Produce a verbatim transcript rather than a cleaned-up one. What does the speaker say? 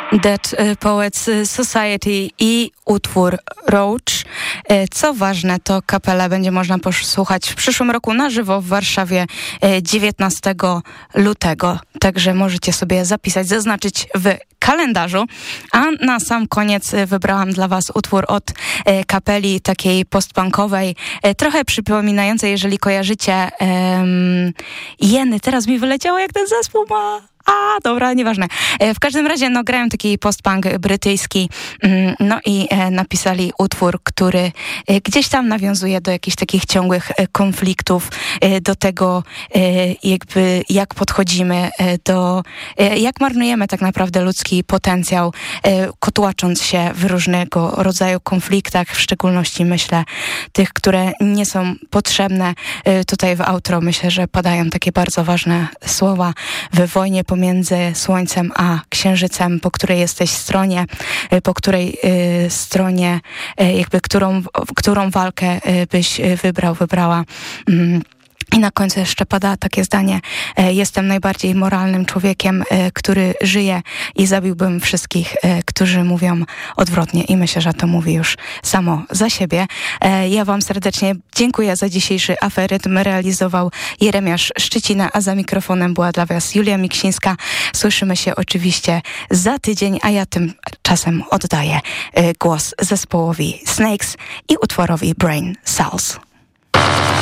Dead Poets Society i utwór Roach. Co ważne, to kapelę będzie można posłuchać w przyszłym roku na żywo w Warszawie dziewiętnastego lutego. Także możecie sobie zapisać, zaznaczyć w kalendarzu. A na sam koniec wybrałam dla was utwór od kapeli takiej postpunkowej, trochę przypominającej, jeżeli kojarzycie um, Jeny. Teraz mi wyleciało, jak ten zespół ma... A, dobra, nieważne. W każdym razie, no, grają taki post-punk brytyjski, no i e, napisali utwór, który e, gdzieś tam nawiązuje do jakichś takich ciągłych e, konfliktów, e, do tego e, jakby jak podchodzimy e, do, e, jak marnujemy tak naprawdę ludzki potencjał, e, kotłacząc się w różnego rodzaju konfliktach, w szczególności myślę tych, które nie są potrzebne. E, tutaj w outro myślę, że padają takie bardzo ważne słowa w wojnie pomiędzy Słońcem a Księżycem, po której jesteś stronie, po której y, stronie, y, jakby którą, którą walkę y, byś wybrał, wybrała. Mm. I na końcu jeszcze pada takie zdanie: jestem najbardziej moralnym człowiekiem, który żyje i zabiłbym wszystkich, którzy mówią odwrotnie. I myślę, że to mówi już samo za siebie. Ja wam serdecznie dziękuję za dzisiejszy aferytm. Realizował Jeremiasz Szczecina, a za mikrofonem była dla was Julia Miksińska. Słyszymy się oczywiście za tydzień, a ja tymczasem oddaję głos zespołowi Snakes i utworowi Brain Cells.